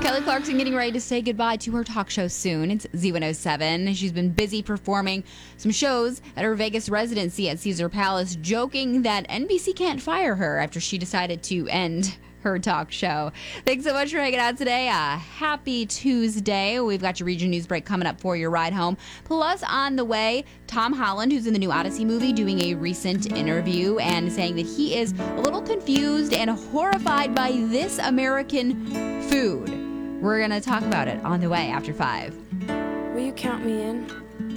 Kelly Clarkson getting ready to say goodbye to her talk show soon. It's Z107. She's been busy performing some shows at her Vegas residency at Caesar Palace, joking that NBC can't fire her after she decided to end her talk show. Thanks so much for hanging out today. Happy Tuesday. We've got your region news break coming up for your ride home. Plus, on the way, Tom Holland, who's in the new Odyssey movie, doing a recent interview and saying that he is a little confused and horrified by this American food. We're going to talk about it on the way after 5. Will you count me in?